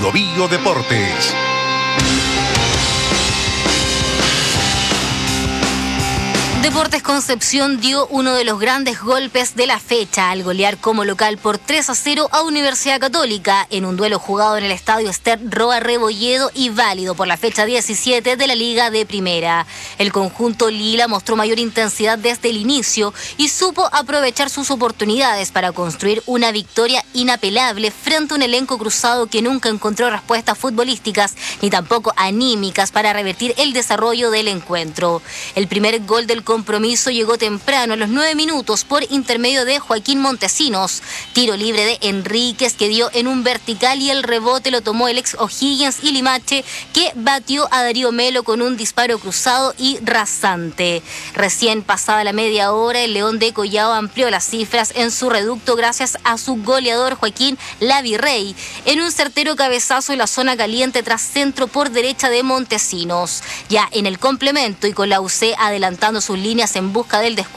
Bio Bio Deportes. Deportes Concepción dio uno de los grandes golpes de la fecha al golear como local por 3-0 a Universidad Católica en un duelo jugado en el estadio Ester Roa Rebolledo y válido por la fecha 17 de la Liga de Primera. El conjunto Lila mostró mayor intensidad desde el inicio y supo aprovechar sus oportunidades para construir una victoria inapelable frente a un elenco cruzado que nunca encontró respuestas futbolísticas ni tampoco anímicas para revertir el desarrollo del encuentro. El primer gol del compromiso llegó temprano a los 9 minutos por intermedio de Joaquín Montesinos. Tiro libre de Enríquez que dio en un vertical y el rebote lo tomó el ex O'Higgins y Limache, que batió a Darío Melo con un disparo cruzado y rasante. Recién pasada la media hora, el León de Collao amplió las cifras en su reducto gracias a su goleador Joaquín Lavirrey en un certero cabezazo en la zona caliente tras centro por derecha de Montesinos. Ya en el complemento y con la UC adelantando sus líneas en busca del descuento,